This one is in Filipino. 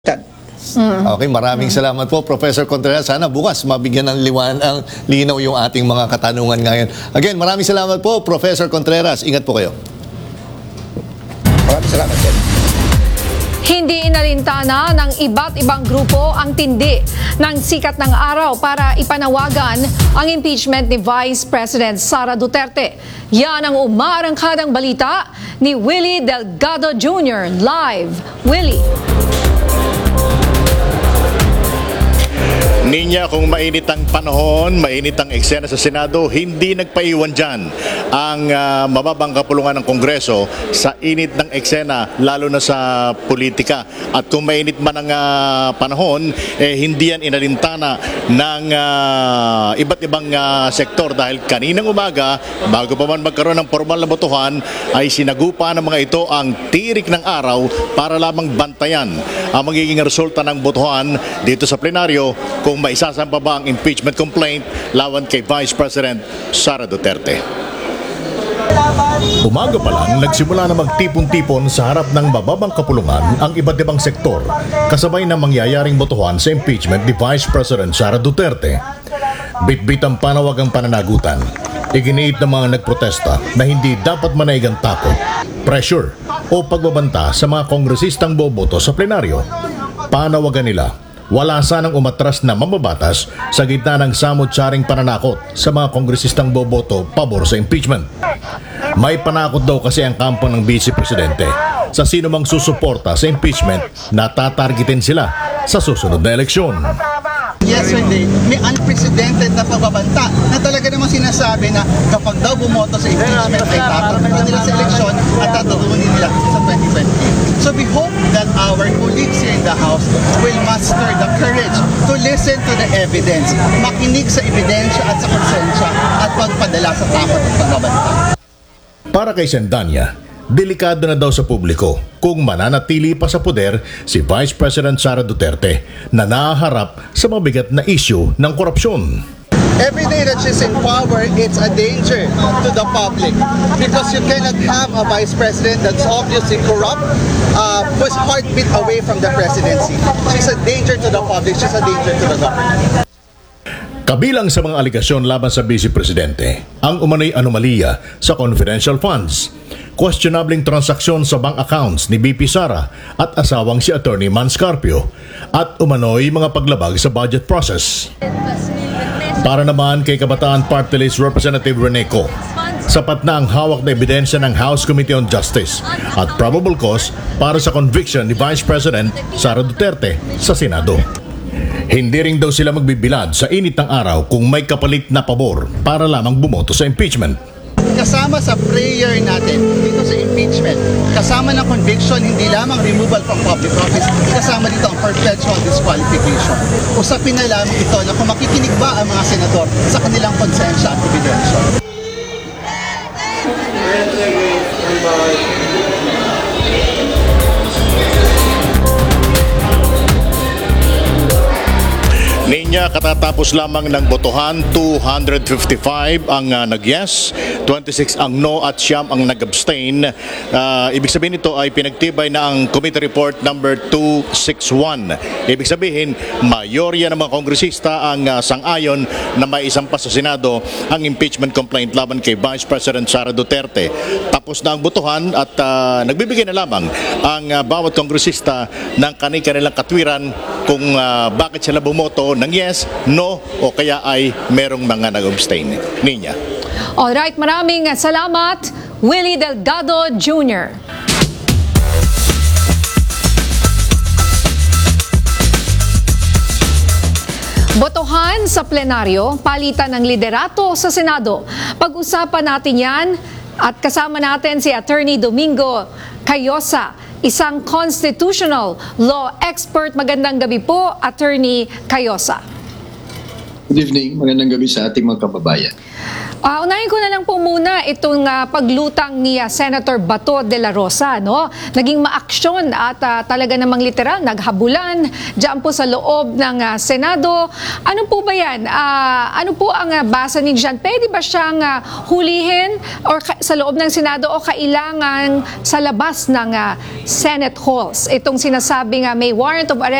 Okay, maraming salamat po, Professor Contreras. Sana bukas mabigyan ng linaw yung ating mga katanungan ngayon. Again, maraming salamat po, Professor Contreras. Ingat po kayo. Maraming salamat din. Hindi inalintana ng iba't ibang grupo ang tindi ng sikat ng araw para ipanawagan ang impeachment ni Vice President Sara Duterte. Yan ang umaarangkadang balita ni Willie Delgado Jr. Live. Willie. Ninya, kung mainit ang panahon, mainit ang eksena sa Senado, hindi nagpaiwan dyan ang mababang kapulungan ng Kongreso sa init ng eksena, lalo na sa politika. At kung mainit man ang panahon, hindi yan inalintana ng iba't ibang sektor dahil kaninang umaga, bago pa man magkaroon ng formal na botohan, ay sinagupa ng mga ito ang tirik ng araw para lamang bantayan ang magiging resulta ng botohan dito sa plenaryo kung maisasampa ba ang impeachment complaint laban kay Vice President Sara Duterte. Umaga pa lang, nagsimula na magtipon-tipon sa harap ng mababang kapulungan ang iba't ibang sektor kasabay ng mangyayaring botohan sa impeachment ni Vice President Sara Duterte. Bit-bit ang panawagang pananagutan. Iginiit ng mga nagprotesta na hindi dapat manaigang takot, pressure o pagbabanta sa mga kongresistang boboto sa plenaryo. Panawagan nila, wala sanang umatras na mambabatas sa gitna ng samot-saring pananakot sa mga kongresistang boboto pabor sa impeachment. May panakot daw kasi ang kampo ng Vice Presidente sa sino mang susuporta sa impeachment na tatargetin sila sa susunod na eleksyon. Yesterday, may unprecedented na pagbabanta na talaga namang sinasabi na kapag daw bumoto sa impeachment ay tatakbo nila sa eleksyon at tatutunin nila sa 2020. So we hope that our colleagues here in the House will muster the courage to listen to the evidence, makinig sa ebidensya at sa konsensya at pagpadala sa takot at pagbabanta. Para kay Sendanya, delikado na daw sa publiko kung mananatili pa sa poder si Vice President Sara Duterte na nahaharap sa mabigat na issue ng korupsyon. Every day that she's in power, it's a danger to the public because you cannot have a vice president that's obviously corrupt, who's heartbeat away from the presidency. She's a danger to the public, she's a danger to the government. Kabilang sa mga aligasyon laban sa Vice Presidente, ang umano'y anomalya sa confidential funds, questionabling transaksyon sa bank accounts ni BP Sara at asawang si Attorney Man Scarpio, at umano'y mga paglabag sa budget process. Para naman kay Kabataan Party List Representative Rene Co, sapat na ang hawak na ebidensya ng House Committee on Justice at probable cause para sa conviction ni Vice President Sara Duterte sa Senado. Hindi rin daw sila magbibilad sa init ng araw kung may kapalit na pabor para lamang bumoto sa impeachment. Kasama sa prayer natin dito sa impeachment, kasama ng conviction, hindi lamang removal from public office, kasama dito ang perpetual disqualification. Usapin na lamang ito na kung makikinig ba ang mga senador sa kanilang konsensya at ebidensya. Ninya, katatapos lamang ng botohan, 255 ang nag-yes, 26 ang no at siyam ang nag-abstain. Ibig sabihin nito ay pinagtibay na ang Committee Report number 261. Ibig sabihin, mayorya ng mga kongresista ang sang-ayon na maisampa sa Senado ang impeachment complaint laban kay Vice President Sara Duterte. Tapos na ang botohan at nagbibigay na lamang ang bawat kongresista ng kanilang katwiran kung bakit sila bumoto ng yes, no, o kaya ay merong mga nag-abstain. Ninya. Alright, maraming salamat, Willie Delgado Jr. Botohan sa plenaryo, palitan ng liderato sa Senado. Pag-usapan natin yan at kasama natin si Attorney Domingo Cayosa, isang constitutional law expert. Magandang gabi po, Attorney Cayosa. Good evening, magandang gabi sa ating mga kababayan. Unahin ko na lang po muna itong paglutang ni Senator Bato de la Rosa. No? Naging maaksyon at talaga namang literal, naghabulan dyan po sa loob ng Senado. Ano po ba yan? Ano po ang basa ninyo dyan? Pwede ba siyang hulihin or sa loob ng Senado o kailangan sa labas ng Senate halls? Itong sinasabing may warrant of arrest